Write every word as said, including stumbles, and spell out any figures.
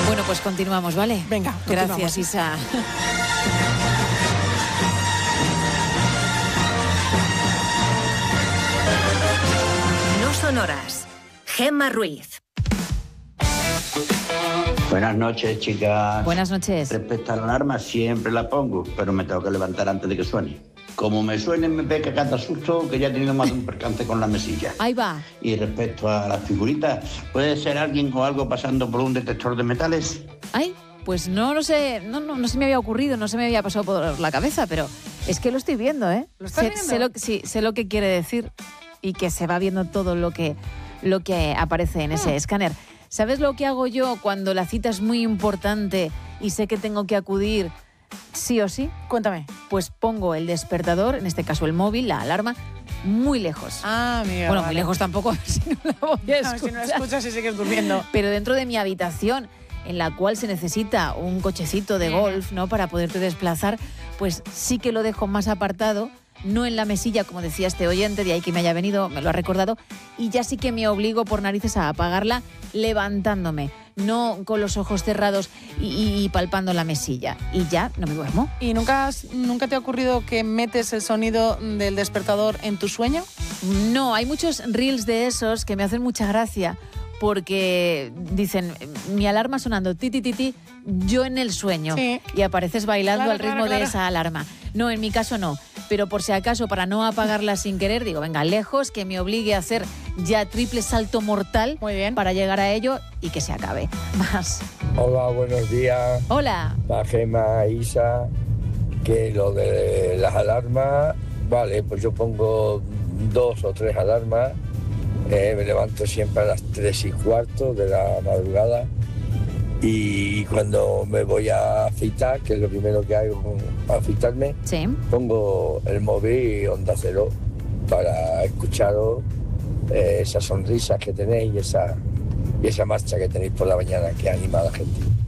Bueno, pues continuamos, ¿vale? Venga, gracias, Isa. No son horas. Gemma Ruiz. Buenas noches, chicas. Buenas noches. Respecto a la alarma, siempre la pongo, pero me tengo que levantar antes de que suene. Como me suene, me pega cada susto, que ya he tenido más de un percance con la mesilla. Ahí va. Y respecto a las figuritas, ¿puede ser alguien o algo pasando por un detector de metales? Ay, pues no lo sé, no, no, no se me había ocurrido, no se me había pasado por la cabeza, pero es que lo estoy viendo, ¿eh? ¿Lo estás sé, viendo? Sé lo, sí, sé lo que quiere decir y que se va viendo todo lo que, lo que aparece en ese Ah. escáner. ¿Sabes lo que hago yo cuando la cita es muy importante y sé que tengo que acudir sí o sí? Cuéntame. Pues pongo el despertador, en este caso el móvil, la alarma, muy lejos. Ah, amiga. bueno, vale. muy lejos tampoco, si no la voy a No, escuchar. si no escuchas y sigues durmiendo. Pero dentro de mi habitación, en la cual se necesita un cochecito de golf, ¿no?, para poderte desplazar, pues sí que lo dejo más apartado, no en la mesilla, como decía este oyente, de ahí que me haya venido, me lo ha recordado, y ya sí que me obligo por narices a apagarla levantándome, no con los ojos cerrados y, y- y palpando la mesilla. Y ya no me duermo. ¿Y nunca, has- nunca te ha ocurrido que metes el sonido del despertador en tu sueño? No, hay muchos reels de esos que me hacen mucha gracia porque dicen, mi alarma sonando, ti, ti, ti, ti, yo en el sueño. Sí. Y apareces bailando Claro, al ritmo claro, claro. de esa alarma. No, en mi caso no. Pero por si acaso, para no apagarla sin querer, digo, venga, lejos, que me obligue a hacer ya triple salto mortal Muy bien. para llegar a ello y que se acabe. Más. Hola, buenos días. Hola. La Gema, Isa, que lo de las alarmas, vale, pues yo pongo dos o tres alarmas, eh, me levanto siempre a las tres y cuarto de la madrugada y cuando me voy a afeitar, que es lo primero que hago, afeitarme, Sí. pongo el móvil y Onda Cero para escucharos eh, esas sonrisas que tenéis y esa, y esa marcha que tenéis por la mañana que anima a la gente.